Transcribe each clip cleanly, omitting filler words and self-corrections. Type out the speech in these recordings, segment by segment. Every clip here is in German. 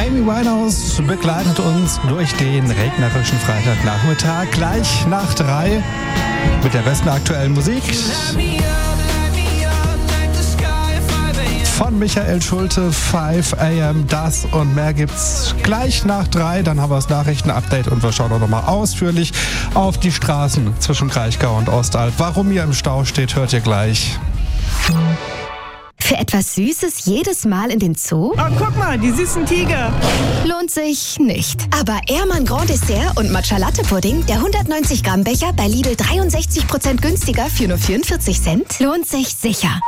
Amy Winehouse begleitet uns durch den regnerischen Freitagnachmittag gleich nach 3 mit der besten aktuellen Musik. Von Michael Schulte, 5 AM, das und mehr gibt's gleich nach 3. Dann haben wir das Nachrichtenupdate und wir schauen auch nochmal ausführlich auf die Straßen zwischen Kraichgau und Ostalb. Warum ihr im Stau steht, hört ihr gleich. Für etwas Süßes jedes Mal in den Zoo? Oh, guck mal, die süßen Tiger. Lohnt sich nicht. Aber Ehrmann Grand Dessert und Matcha Latte Pudding, der 190 Gramm Becher bei Lidl 63% günstiger für nur 44 Cent, lohnt sich sicher.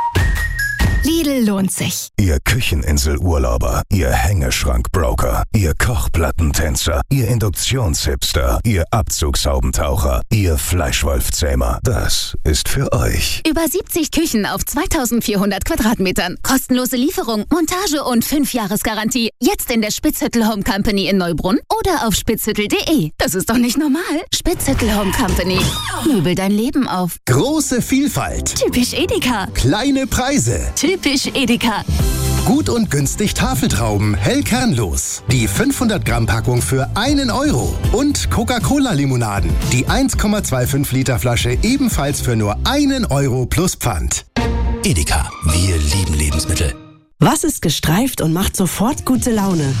Lidl lohnt sich. Ihr Kücheninsel-Urlauber, ihr Hängeschrank-Broker, ihr Kochplattentänzer, ihr Induktionshipster, ihr Abzugshaubentaucher, ihr Fleischwolfzähmer. Das ist für euch. Über 70 Küchen auf 2400 Quadratmetern. Kostenlose Lieferung, Montage und 5-Jahres-Garantie. Jetzt in der Spitzhüttel Home Company in Neubrunn oder auf spitzhüttel.de. Das ist doch nicht normal. Spitzhüttel Home Company. Möbel dein Leben auf. Große Vielfalt. Typisch Edeka. Kleine Preise. Typisch Edeka. Gut und günstig Tafeltrauben, hell kernlos. Die 500 Gramm Packung für 1 Euro. Und Coca-Cola-Limonaden. Die 1,25 Liter Flasche ebenfalls für nur 1 Euro plus Pfand. Edeka, wir lieben Lebensmittel. Was ist gestreift und macht sofort gute Laune?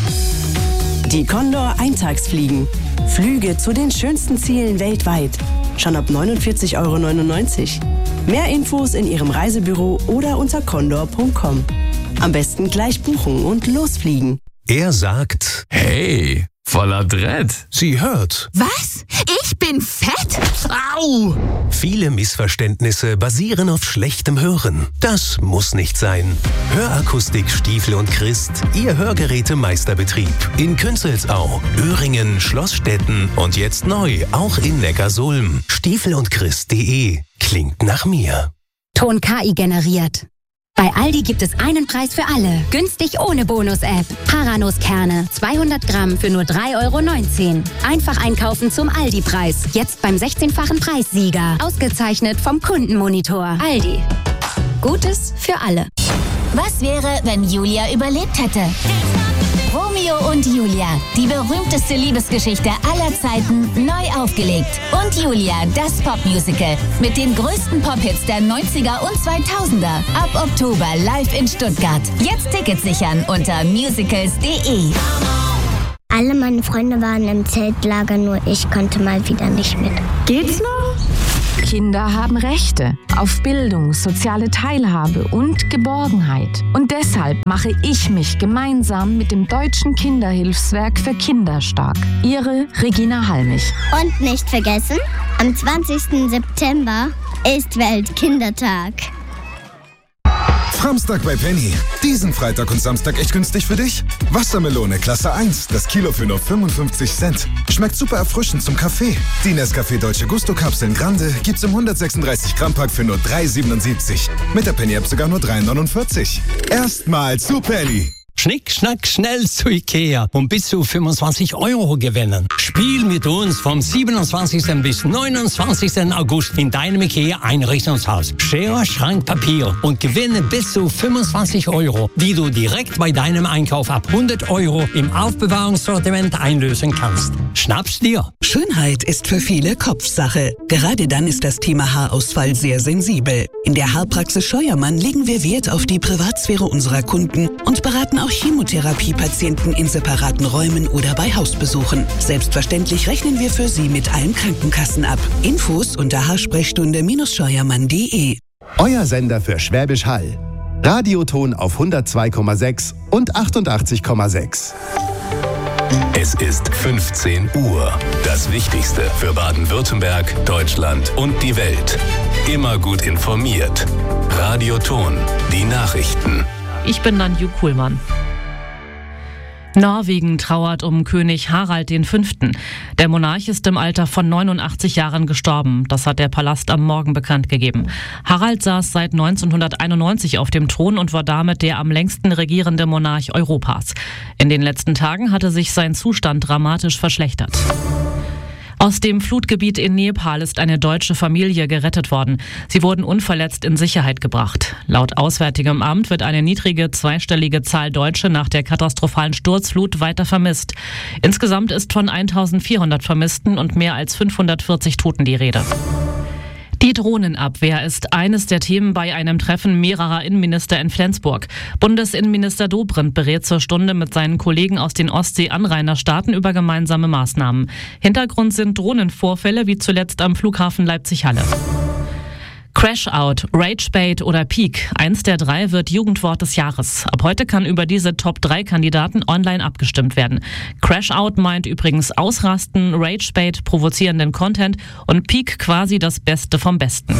Die Condor Eintagsfliegen. Flüge zu den schönsten Zielen weltweit. Schon ab 49,99 Euro. Mehr Infos in Ihrem Reisebüro oder unter condor.com. Am besten gleich buchen und losfliegen. Er sagt, hey, voller Dread. Sie hört. Was? Ich bin fett? Au! Viele Missverständnisse basieren auf schlechtem Hören. Das muss nicht sein. Hörakustik Stiefel und Christ, Ihr Hörgerätemeisterbetrieb. In Künzelsau, Öhringen, Schlossstetten und jetzt neu, auch in Neckarsulm. Stiefelundchrist.de. Klingt nach mir. Ton KI generiert. Bei Aldi gibt es einen Preis für alle. Günstig ohne Bonus-App. Paranuss-Kerne, 200 Gramm für nur 3,19 Euro. Einfach einkaufen zum Aldi-Preis. Jetzt beim 16-fachen Preissieger. Ausgezeichnet vom Kundenmonitor. Aldi. Gutes für alle. Was wäre, wenn Julia überlebt hätte? Romeo und Julia, die berühmteste Liebesgeschichte aller Zeiten, neu aufgelegt. Und Julia, das Popmusical mit den größten Pop-Hits der 90er und 2000er. Ab Oktober live in Stuttgart. Jetzt Tickets sichern unter musicals.de. Alle meine Freunde waren im Zeltlager, nur ich konnte mal wieder nicht mit. Geht's noch? Kinder haben Rechte auf Bildung, soziale Teilhabe und Geborgenheit. Und deshalb mache ich mich gemeinsam mit dem Deutschen Kinderhilfswerk für Kinder stark. Ihre Regina Halmich. Und nicht vergessen, am 20. September ist Weltkindertag. Framstag bei Penny. Diesen Freitag und Samstag echt günstig für dich? Wassermelone Klasse 1, das Kilo für nur 55 Cent. Schmeckt super erfrischend zum Kaffee. Die Nescafé Dolce Gusto Kapseln Grande gibt's im 136 Gramm Pack für nur 3,77. Mit der Penny App sogar nur 3,49. Erstmal zu Penny. Schnick, schnack, schnell zu Ikea und bis zu 25 Euro gewinnen. Spiel mit uns vom 27. bis 29. August in deinem Ikea-Einrichtungshaus. Schere, Schrank, Papier und gewinne bis zu 25 Euro, die du direkt bei deinem Einkauf ab 100 Euro im Aufbewahrungssortiment einlösen kannst. Schnapp's dir! Schönheit ist für viele Kopfsache. Gerade dann ist das Thema Haarausfall sehr sensibel. In der Haarpraxis Scheuermann legen wir Wert auf die Privatsphäre unserer Kunden und beraten auch Chemotherapie-Patienten in separaten Räumen oder bei Hausbesuchen. Selbstverständlich rechnen wir für Sie mit allen Krankenkassen ab. Infos unter haarsprechstunde-scheuermann.de. Euer Sender für Schwäbisch Hall. Radioton auf 102,6 und 88,6. Es ist 15 Uhr. Das Wichtigste für Baden-Württemberg, Deutschland und die Welt. Immer gut informiert. Radioton, die Nachrichten. Ich bin Nanju Kuhlmann. Norwegen trauert um König Harald V. Der Monarch ist im Alter von 89 Jahren gestorben. Das hat der Palast am Morgen bekannt gegeben. Harald saß seit 1991 auf dem Thron und war damit der am längsten regierende Monarch Europas. In den letzten Tagen hatte sich sein Zustand dramatisch verschlechtert. Aus dem Flutgebiet in Nepal ist eine deutsche Familie gerettet worden. Sie wurden unverletzt in Sicherheit gebracht. Laut Auswärtigem Amt wird eine niedrige zweistellige Zahl Deutsche nach der katastrophalen Sturzflut weiter vermisst. Insgesamt ist von 1400 Vermissten und mehr als 540 Toten die Rede. Die Drohnenabwehr ist eines der Themen bei einem Treffen mehrerer Innenminister in Flensburg. Bundesinnenminister Dobrindt berät zur Stunde mit seinen Kollegen aus den Ostsee-Anrainerstaaten über gemeinsame Maßnahmen. Hintergrund sind Drohnenvorfälle wie zuletzt am Flughafen Leipzig-Halle. Crash-Out, Rage-Bait oder Peak. Eins der drei wird Jugendwort des Jahres. Ab heute kann über diese Top-3-Kandidaten online abgestimmt werden. Crash-Out meint übrigens Ausrasten, Rage-Bait provozierenden Content und Peak quasi das Beste vom Besten.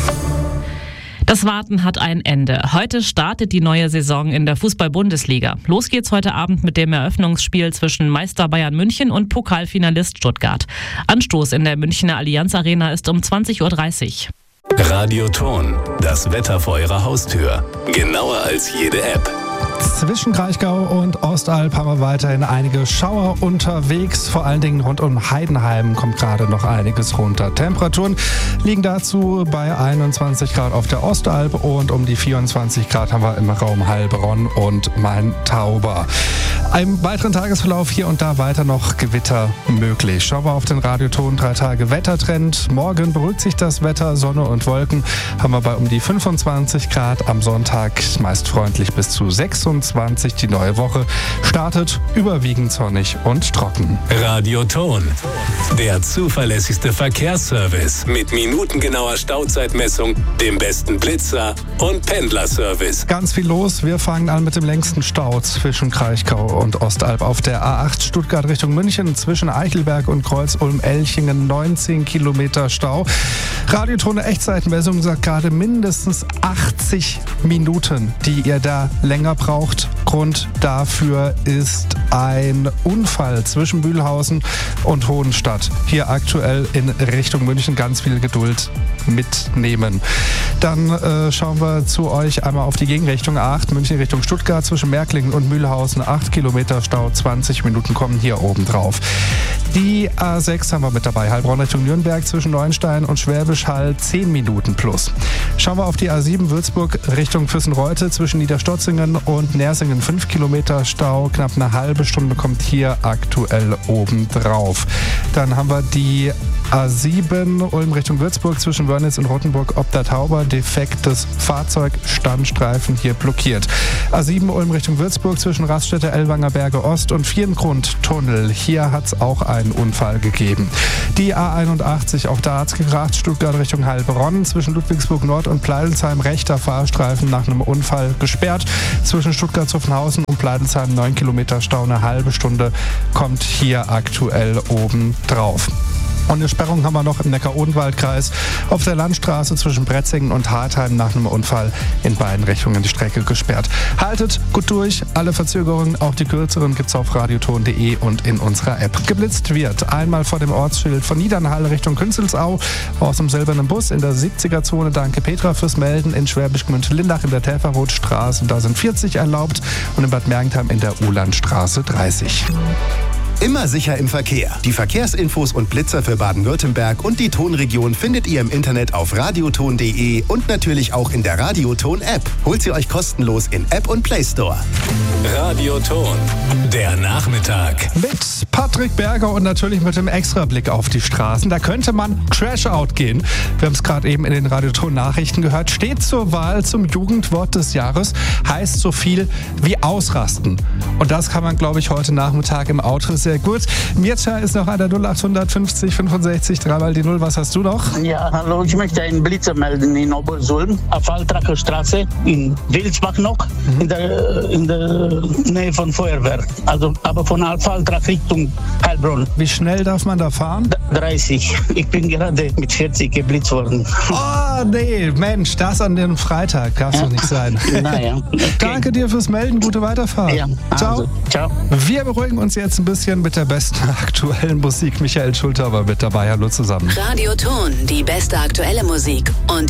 Das Warten hat ein Ende. Heute startet die neue Saison in der Fußball-Bundesliga. Los geht's heute Abend mit dem Eröffnungsspiel zwischen Meister Bayern München und Pokalfinalist Stuttgart. Anstoß in der Münchner Allianz Arena ist um 20:30 Uhr. Radioton, das Wetter vor Ihrer Haustür. Genauer als jede App. Zwischen Kraichgau und Ostalb haben wir weiterhin einige Schauer unterwegs. Vor allen Dingen rund um Heidenheim kommt gerade noch einiges runter. Temperaturen liegen dazu bei 21 Grad auf der Ostalb und um die 24 Grad haben wir im Raum Heilbronn und Main-Tauber. Im weiteren Tagesverlauf hier und da weiter noch Gewitter möglich. Schauen wir auf den Radioton 3 Tage Wettertrend. Morgen beruhigt sich das Wetter, Sonne und Wolken haben wir bei um die 25 Grad. Am Sonntag meist freundlich bis zu 26. Die neue Woche startet überwiegend sonnig und trocken. Radioton, der zuverlässigste Verkehrsservice mit minutengenauer Stauzeitmessung, dem besten Blitzer und Pendlerservice. Ganz viel los. Wir fangen an mit dem längsten Stau zwischen Kraichgau und Ostalb auf der A8 Stuttgart Richtung München zwischen Eichelberg und Kreuz-Ulm-Elchingen 19 Kilometer Stau. Radiotone Echtzeitmessung sagt gerade mindestens 80 Minuten, die ihr da länger braucht. Grund dafür ist ein Unfall zwischen Bühlhausen und Hohenstadt. Hier aktuell in Richtung München ganz viel Geduld mitnehmen. Dann schauen wir zu euch einmal auf die Gegenrichtung A8 München Richtung Stuttgart zwischen Märklingen und Mühlhausen 8 Kilometer Stau, 20 Minuten kommen hier oben drauf. Die A6 haben wir mit dabei, Heilbronn Richtung Nürnberg zwischen Neuenstein und Schwäbisch Hall 10 Minuten plus. Schauen wir auf die A7 Würzburg Richtung Füssenreute zwischen Niederstotzingen und Nersingen 5 Kilometer Stau, knapp eine halbe Stunde kommt hier aktuell oben drauf. Dann haben wir die A7 Ulm Richtung Würzburg zwischen Wörnitz und Rottenburg ob der Tauber, defektes Fahrzeug, Standstreifen hier blockiert. A7 Ulm Richtung Würzburg zwischen Raststätte Ellwanger Berge Ost und Vierengrund-Tunnel. Hier hat es auch einen Unfall gegeben. Die A81, auch da hat es gekracht, Stuttgart Richtung Heilbronn zwischen Ludwigsburg Nord und Pleidelsheim, rechter Fahrstreifen nach einem Unfall gesperrt. Zwischen Stuttgart-Zuffenhausen und Pleidelsheim 9 Kilometer Stau, eine halbe Stunde kommt hier aktuell oben drauf. Und eine Sperrung haben wir noch im Neckar-Odenwald-Kreis auf der Landstraße zwischen Bretzingen und Hartheim nach einem Unfall in beiden Richtungen die Strecke gesperrt. Haltet gut durch, alle Verzögerungen, auch die kürzeren, gibt's auf radioton.de und in unserer App. Geblitzt wird einmal vor dem Ortsschild von Niedernhall Richtung Künzelsau aus dem silbernen Bus in der 70er-Zone. Danke Petra fürs Melden. In Schwäbisch Gmünd-Lindach in der Täferrothstraße, da sind 40 erlaubt und in Bad Mergentheim in der Ulandstraße 30. Immer sicher im Verkehr. Die Verkehrsinfos und Blitzer für Baden-Württemberg und die Tonregion findet ihr im Internet auf radioton.de und natürlich auch in der Radioton-App. Holt sie euch kostenlos in App und Play Store. Radioton, der Nachmittag. Mit Patrick Berger und natürlich mit dem Extrablick auf die Straßen. Da könnte man Crash-Out gehen. Wir haben es gerade eben in den Radioton-Nachrichten gehört. Steht zur Wahl zum Jugendwort des Jahres. Heißt so viel wie ausrasten. Und das kann man, glaube ich, heute Nachmittag im Auto sehr gut. Mircea ist noch an der 0800 50 65 3 die 0. Was hast du noch? Ja, hallo, ich möchte einen Blitzer melden in Obersulm, auf Altracher Straße, in Wilsbach noch, in der Nähe von Feuerwehr. Also, aber von Altrach Richtung Heilbronn. Wie schnell darf man da fahren? 30. Ich bin gerade mit 40 geblitzt worden. Oh, nee, Mensch, das an dem Freitag darf doch nicht sein. Naja. Okay. Danke dir fürs Melden, gute Weiterfahrt. Ja, also, ciao. Wir beruhigen uns jetzt ein bisschen mit der besten aktuellen Musik. Michael Schulter war mit dabei. Hallo zusammen. Radioton, die beste aktuelle Musik. Und